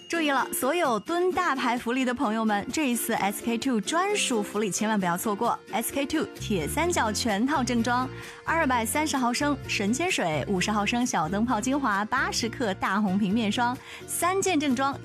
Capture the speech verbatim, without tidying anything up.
注意了，所有蹲大牌福利的朋友们，这一次 S K two 专属福利千万不要错过。S K two 铁三角全套正装，二百三十毫升神仙水，五十毫升小灯泡精华，八十克大红瓶面霜，三件正装